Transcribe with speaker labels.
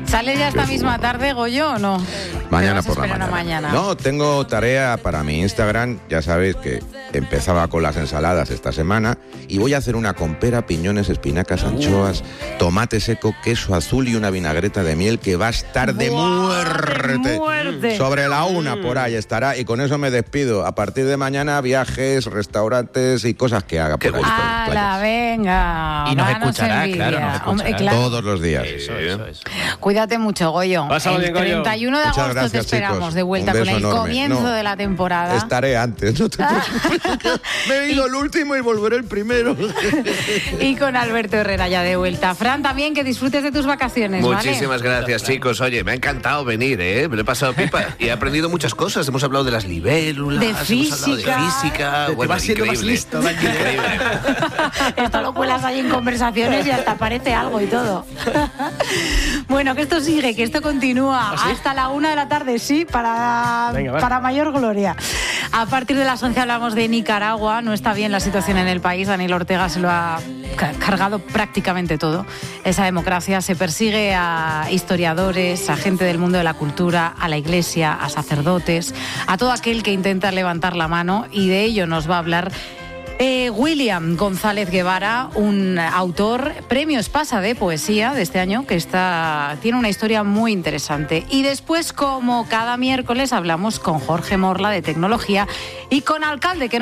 Speaker 1: ¿Sale ya esta misma tarde, Goyo, o no?
Speaker 2: Mañana por la mañana. No, tengo tarea para mi Instagram. Ya sabéis que empezaba con las ensaladas esta semana y voy a hacer una con pera, piñones, espinacas, anchoas, tomate seco, queso azul y una vinagreta de miel que va a estar de muerte. Sobre la 1 por ahí estará, y con eso me despido. A partir de mañana, viajes, restaurantes y cosas que haga por ahí.
Speaker 1: ¡Hala, venga!
Speaker 3: Y nos escuchará, claro, nos escuchará.
Speaker 1: Hombre, claro.
Speaker 2: Todos los días.
Speaker 3: Eso.
Speaker 1: Cuídate mucho, Goyo.
Speaker 4: Pásalo bien, Goyo.
Speaker 1: 31 de
Speaker 2: Muchas
Speaker 1: agosto
Speaker 2: gracias,
Speaker 1: te esperamos,
Speaker 2: chicos.
Speaker 1: de vuelta
Speaker 2: Un
Speaker 1: con
Speaker 2: beso
Speaker 1: el
Speaker 2: enorme.
Speaker 1: comienzo de la temporada.
Speaker 2: Estaré antes, no te preocupes. Me he ido el último y volveré el primero.
Speaker 1: Y con Alberto Herrera ya de vuelta. Fran, también que disfrutes de tus vacaciones, ¿vale?
Speaker 5: Muchísimas gracias, chicos. Oye, me ha encantado venir, ¿eh? Me lo he pasado pipa y he aprendido muchas cosas. Hemos hablado de las libélulas,
Speaker 1: De
Speaker 5: hemos hablado de física.
Speaker 4: Te vas siendo más listo.
Speaker 5: Increíble.
Speaker 1: Esto lo cuelas ahí en conversaciones y hasta parece algo y todo. Bueno, que esto sigue, que esto continúa hasta la 1 de la tarde, sí, para mayor gloria. A partir de las 11 hablamos de Nicaragua. No está bien la situación en el país. Daniel Ortega se lo ha cargado prácticamente todo. Esa democracia. Se persigue a historiadores, a gente del mundo de la cultura, a la iglesia, a sacerdotes, a todo aquel que intenta levantar la mano, y de ello nos va a hablar William González Guevara, un autor, premio Espasa de poesía de este año, que tiene una historia muy interesante. Y después, como cada miércoles, hablamos con Jorge Morla de tecnología y con Alcalde, que